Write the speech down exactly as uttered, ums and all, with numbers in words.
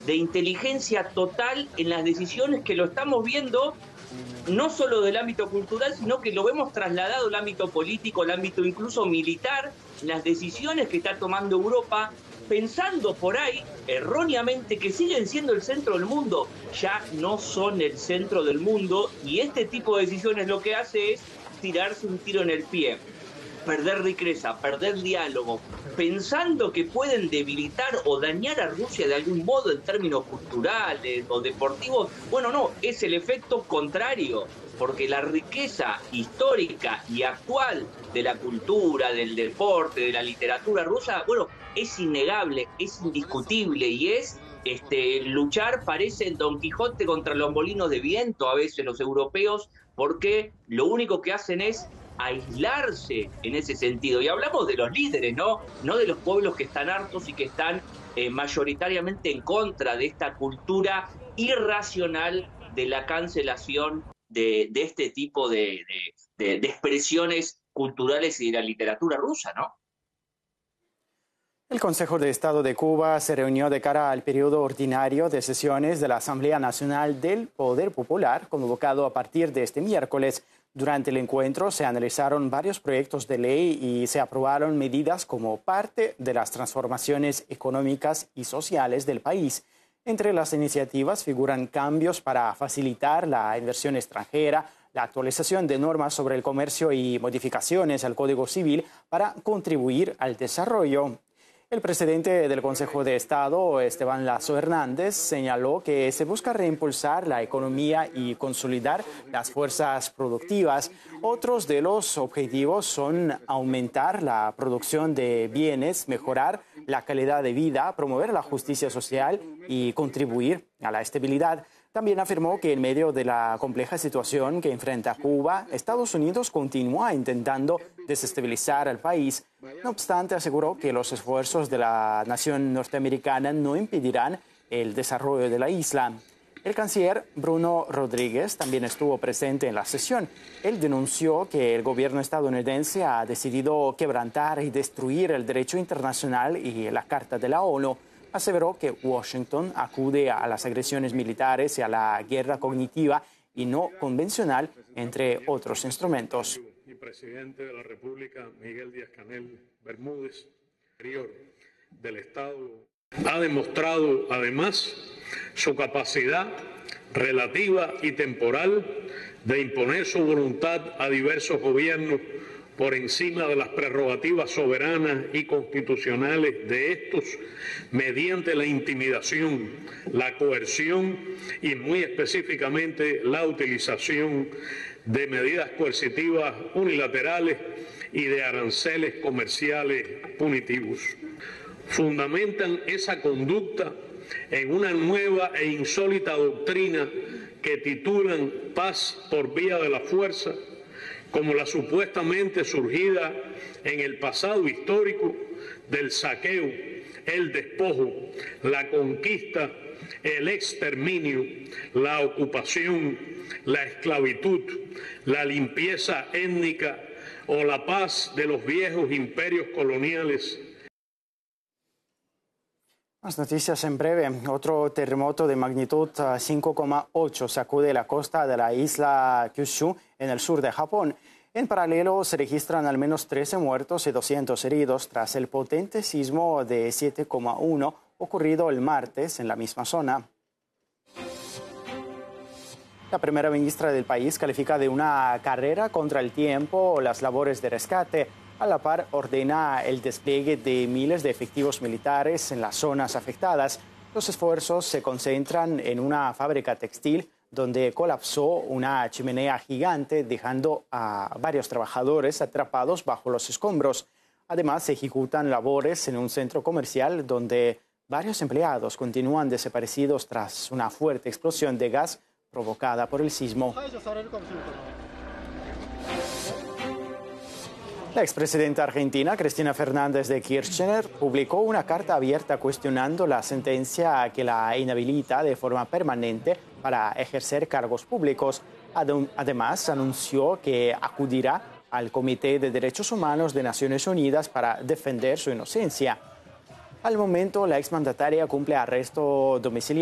de inteligencia total en las decisiones que lo estamos viendo, no solo del ámbito cultural, sino que lo vemos trasladado al ámbito político, al ámbito incluso militar, las decisiones que está tomando Europa, pensando por ahí, erróneamente, que siguen siendo el centro del mundo. Ya no son el centro del mundo, y este tipo de decisiones lo que hace es tirarse un tiro en el pie, perder riqueza, perder diálogo, pensando que pueden debilitar o dañar a Rusia de algún modo en términos culturales o deportivos. Bueno, no, es el efecto contrario, porque la riqueza histórica y actual de la cultura, del deporte, de la literatura rusa, bueno, es innegable, es indiscutible, y es este, luchar, parece Don Quijote contra los molinos de viento a veces los europeos, porque lo único que hacen es aislarse en ese sentido. Y hablamos de los líderes, ¿no? No de los pueblos que están hartos y que están eh, mayoritariamente en contra de esta cultura irracional de la cancelación de, de este tipo de, de, de, de expresiones culturales y de la literatura rusa, ¿no? El Consejo de Estado de Cuba se reunió de cara al periodo ordinario de sesiones de la Asamblea Nacional del Poder Popular, convocado a partir de este miércoles. Durante el encuentro se analizaron varios proyectos de ley y se aprobaron medidas como parte de las transformaciones económicas y sociales del país. Entre las iniciativas figuran cambios para facilitar la inversión extranjera, la actualización de normas sobre el comercio y modificaciones al Código Civil para contribuir al desarrollo. El presidente del Consejo de Estado, Esteban Lazo Hernández, señaló que se busca reimpulsar la economía y consolidar las fuerzas productivas. Otros de los objetivos son aumentar la producción de bienes, mejorar la calidad de vida, promover la justicia social y contribuir a la estabilidad. También afirmó que en medio de la compleja situación que enfrenta Cuba, Estados Unidos continúa intentando desestabilizar al país. No obstante, aseguró que los esfuerzos de la nación norteamericana no impedirán el desarrollo de la isla. El canciller Bruno Rodríguez también estuvo presente en la sesión. Él denunció que el gobierno estadounidense ha decidido quebrantar y destruir el derecho internacional y la Carta de la ONU. Aseveró que Washington acude a las agresiones militares y a la guerra cognitiva y no convencional, entre otros instrumentos. El presidente de la República, Miguel Díaz-Canel Bermúdez, superior del Estado, ha demostrado además su capacidad relativa y temporal de imponer su voluntad a diversos gobiernos por encima de las prerrogativas soberanas y constitucionales de estos, mediante la intimidación, la coerción y muy específicamente la utilización de medidas coercitivas unilaterales y de aranceles comerciales punitivos. Fundamentan esa conducta en una nueva e insólita doctrina que titulan paz por vía de la fuerza, como la supuestamente surgida en el pasado histórico del saqueo, el despojo, la conquista, el exterminio, la ocupación, la esclavitud, la limpieza étnica o la paz de los viejos imperios coloniales. Más noticias en breve. Otro terremoto de magnitud cinco coma ocho sacude la costa de la isla Kyushu en el sur de Japón. En paralelo, se registran al menos trece muertos y doscientos heridos tras el potente sismo de siete coma uno ocurrido el martes en la misma zona. La primera ministra del país califica de una carrera contra el tiempo las labores de rescate. A la par, ordena el despliegue de miles de efectivos militares en las zonas afectadas. Los esfuerzos se concentran en una fábrica textil donde colapsó una chimenea gigante, dejando a varios trabajadores atrapados bajo los escombros. Además, se ejecutan labores en un centro comercial donde varios empleados continúan desaparecidos tras una fuerte explosión de gas provocada por el sismo. La expresidenta argentina, Cristina Fernández de Kirchner, publicó una carta abierta cuestionando la sentencia que la inhabilita de forma permanente para ejercer cargos públicos. Además, anunció que acudirá al Comité de Derechos Humanos de Naciones Unidas para defender su inocencia. Al momento, la exmandataria cumple arresto domiciliario